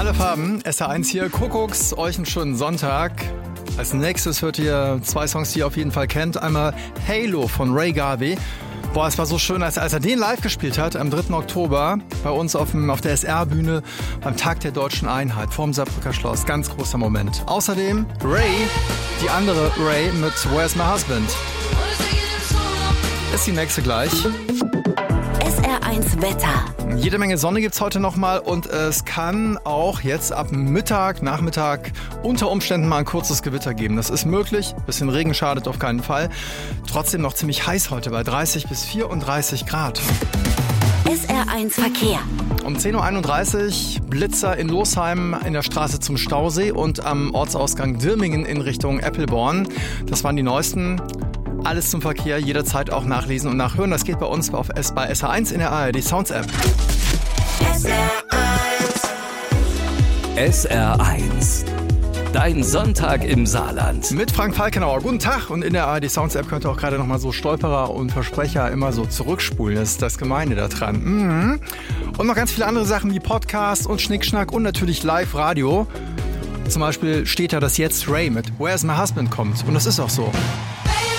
Alle Farben, SR1 hier, Kuckucks, euch einen schönen Sonntag. Als nächstes hört ihr zwei Songs, die ihr auf jeden Fall kennt. Einmal Halo von Ray Garvey. Boah, es war so schön, als er den live gespielt hat, am 3. Oktober, bei uns auf der SR-Bühne, beim Tag der Deutschen Einheit, vorm Saarbrücker Schloss. Ganz großer Moment. Außerdem Ray, die andere Ray mit Where's My Husband. Ist die nächste gleich. SR1 Wetter. Jede Menge Sonne gibt's heute nochmal und es kann auch jetzt ab Nachmittag unter Umständen mal ein kurzes Gewitter geben. Das ist möglich. Bisschen Regen schadet auf keinen Fall. Trotzdem noch ziemlich heiß heute bei 30 bis 34 Grad. SR1 Verkehr. Um 10.31 Uhr Blitzer in Losheim in der Straße zum Stausee und am Ortsausgang Dirmingen in Richtung Eppelborn. Das waren die neuesten. Alles zum Verkehr, jederzeit auch nachlesen und nachhören. Das geht bei uns bei SR1 in der ARD Sounds App. SR1. Dein Sonntag im Saarland. Mit Frank Falkenauer. Guten Tag. Und in der ARD Sounds App könnt ihr auch gerade nochmal so Stolperer und Versprecher immer so zurückspulen. Das ist das Gemeine da dran. Und noch ganz viele andere Sachen wie Podcast und Schnickschnack und natürlich Live-Radio. Zum Beispiel steht da, dass jetzt Ray mit Where's My Husband kommt. Und das ist auch so.